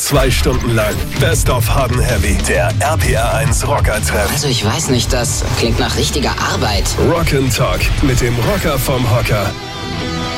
2 Stunden lang Best of Hard & Heavy. Der RPR 1 Rocker-Treff. Also ich weiß nicht, das klingt nach richtiger Arbeit. Rock ' Talk mit dem Rocker vom Hocker.